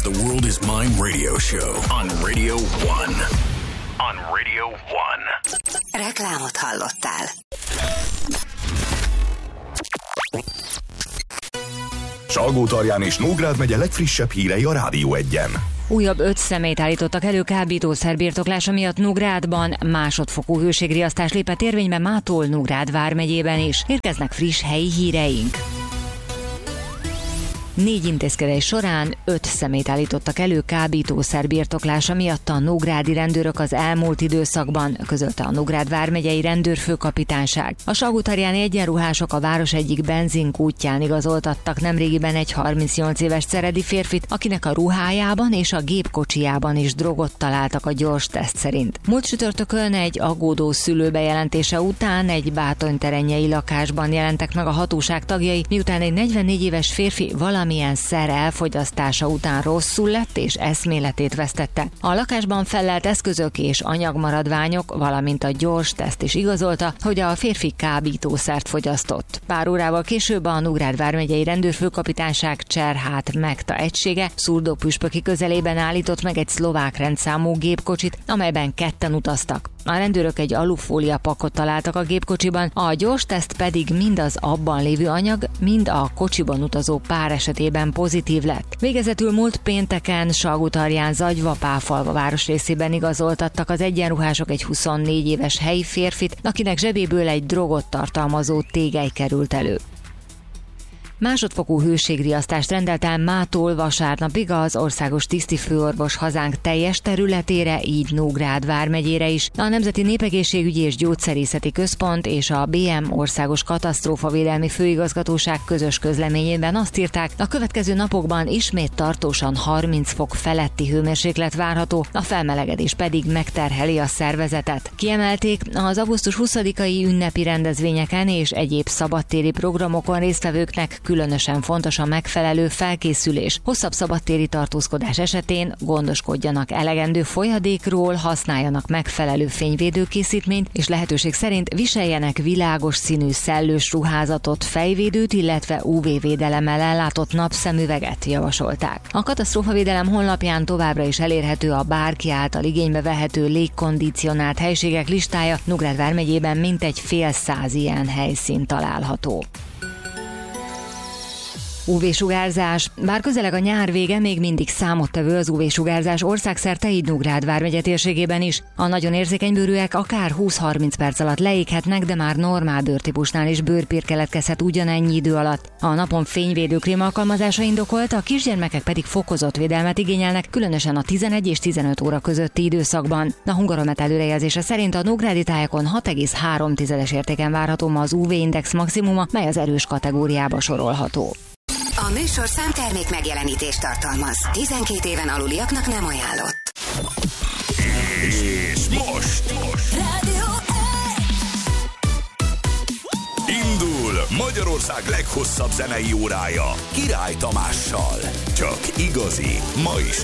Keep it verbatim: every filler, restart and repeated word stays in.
The World is Mine radio show on Radio One. On Radio One. Reklámot hallottál. Salgótarján és Nógrád megye legfrissebb hírei a Rádió Egyen. Újabb öt személyt állítottak elő kábítószer birtoklása miatt Nógrádban, másodfokú hőségriasztás lépett érvénybe mától Nógrád vármegyében is. Érkeznek friss helyi híreink. Négy intézkedés során öt személyt állítottak elő kábítószer birtoklása miatt a nógrádi rendőrök az elmúlt időszakban, közölte a Nógrád vármegyei rendőrfőkapitányság. A salgótarjáni egyenruhások a város egyik benzinkútján igazoltattak nemrégiben egy harmincnyolc éves ceredi férfit, akinek a ruhájában és a gépkocsijában is drogot találtak a gyors teszt szerint. Múlt csütörtökön egy aggódó szülő bejelentése után egy bátonyterenyei lakásban jelentek meg a hatóság tagjai, miután egy negyvennégy éves férfi valami milyen szer elfogyasztása után rosszul lett és eszméletét vesztette. A lakásban fellelt eszközök és anyagmaradványok, valamint a gyors teszt is igazolta, hogy a férfi kábítószert fogyasztott. Pár órával később a Nógrád vármegyei rendőrfőkapitányság Cserhát Megta egysége Szurdópüspöki közelében állított meg egy szlovák rendszámú gépkocsit, amelyben ketten utaztak. A rendőrök egy alufólia pakot találtak a gépkocsiban, a gyors teszt pedig mind az abban lévő anyag, mind a kocsiban utazó pár esetében pozitív lett. Végezetül múlt pénteken Salgótarján Zagyva-Páfalva városrészében igazoltattak az egyenruhások egy huszonnégy éves helyi férfit, akinek zsebéből egy drogot tartalmazó tégely került elő. Másodfokú hőségriasztást rendelt el mától vasárnapig az országos tisztifőorvos hazánk teljes területére, így Nógrád vármegyére is. A Nemzeti Népegészségügyi és Gyógyszerészeti Központ és a bé em Országos Katasztrófavédelmi Főigazgatóság közös közleményében azt írták, a következő napokban ismét tartósan harminc fok feletti hőmérséklet várható, a felmelegedés pedig megterheli a szervezetet. Kiemelték, az augusztus huszadikai ünnepi rendezvényeken és egyéb szabadtéri programokon résztvevőknek különösen fontos a megfelelő felkészülés. Hosszabb szabadtéri tartózkodás esetén gondoskodjanak elegendő folyadékról, használjanak megfelelő fényvédőkészítményt, és lehetőség szerint viseljenek világos színű szellős ruházatot, fejvédőt, illetve ú vé védelemmel ellátott napszemüveget javasolták. A katasztrófavédelem honlapján továbbra is elérhető a bárki által igénybe vehető légkondicionált helységek listája, Nógrád vármegyében mintegy fél száz ilyen helyszín található. ú vé-sugárzás. Bár közeleg a nyár vége, még mindig számottevő az ú vé-sugárzás országszerte, így Nógrád vármegye térségében is. A nagyon érzékeny bőrűek akár húsz-harminc perc alatt leéghetnek, de már normál bőrtípusnál is bőrpír keletkezhet ugyanennyi idő alatt. A napon fényvédőkrém alkalmazása indokolt, a kisgyermekek pedig fokozott védelmet igényelnek, különösen a tizenegy és tizenöt óra közötti időszakban. A Hungaromet előrejelzése szerint a nógrádi tájakon hat egész három értéken várható ma az ú vé-index maximuma, mely az erős kategóriába sorolható. A műsor számtermék megjelenítést tartalmaz. tizenkét éven aluliaknak nem ajánlott. És most, most. Rádió Indul Magyarország leghosszabb zenei órája Király Tamással. Csak igazi, ma is